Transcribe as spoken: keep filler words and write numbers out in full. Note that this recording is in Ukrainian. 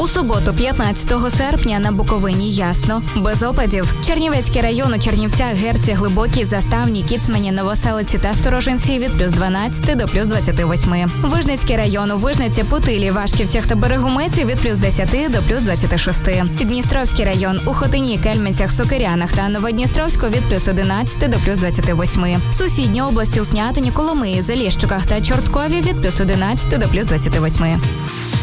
У суботу, п'ятнадцятого серпня, на Буковині ясно, без опадів. Чернівецький район у Чернівцях, Герці, Глибокій, Заставній, Кіцмані, Новоселиці та Сторожинці від плюс дванадцяти до плюс двадцяти восьми. Вижницький район у Вижниці, Путилі, Вашківцях та Берегомеці від плюс десяти до плюс двадцяти шести. Дністровський район у Хотині, Кельменцях, Сокирянах та Новодністровську від плюс одинадцяти до плюс двадцяти восьми. Сусідні області у Снятині, Коломиї, Заліщиках та Чорткові від плюс одинадцяти до плюс двадцяти восьми.